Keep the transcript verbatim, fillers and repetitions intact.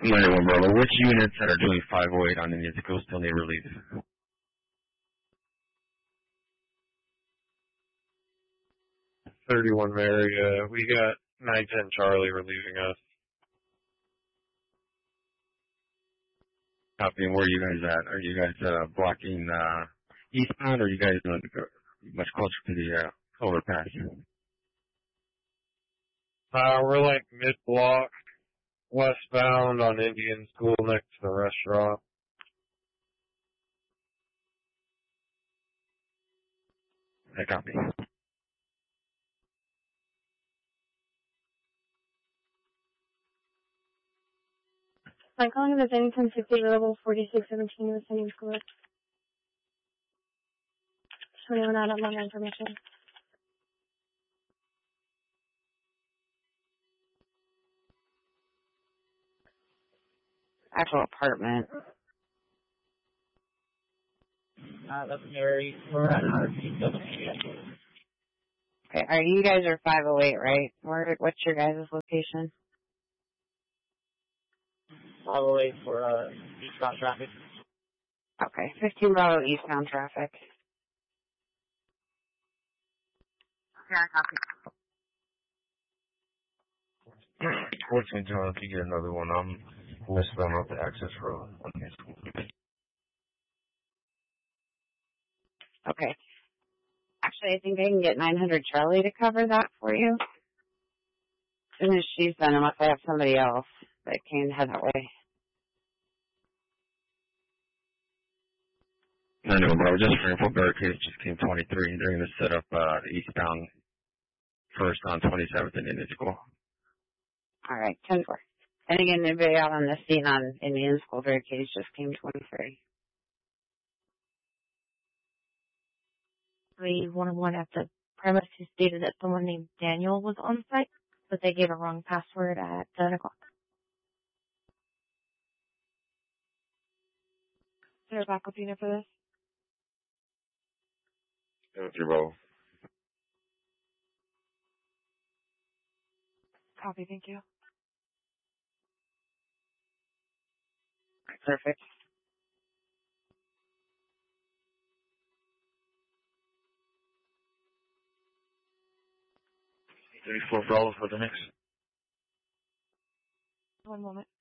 ninety-one Bravo, which units that are doing five oh eight on Indian School still need relief? thirty-one Mary, uh, we got nine ten Charlie relieving us. Copy, where are you guys at? Are you guys uh, blocking uh, eastbound, or are you guys uh, much closer to the uh, overpass? Uh, we're like mid-block, westbound on Indian School next to the restaurant. I copy. I'm calling the Zen ten fifty level forty-six seventeen with Indian School. twenty-one out of my information. Actual apartment. Uh, that's Mary. We're at our Okay, are you guys are five oh eight, right? Where, what's your guys' location? five oh eight for uh, eastbound traffic. Okay, fifteen Bravo eastbound traffic. Yeah, copy. Fortunately, John, if you get another one, I'm westbound off the access road. Okay. Actually, I think I can get nine hundred Charlie to cover that for you. As soon as she's done, unless I have somebody else that can head that way. I know, bro. Just for info, barricades just came twenty-three. They're going to set up uh, the eastbound first on twenty-seventh and Indian School. All right, ten four. And again, anybody out on the scene on Indian School barricades just came twenty-three. We one of one at the premise who stated that someone named Daniel was on site, but they gave a wrong password at ten o'clock. Is there a backup unit for this? Thank you, bro. Copy, thank you. Perfect. thirty-four Bravo for the next. One moment.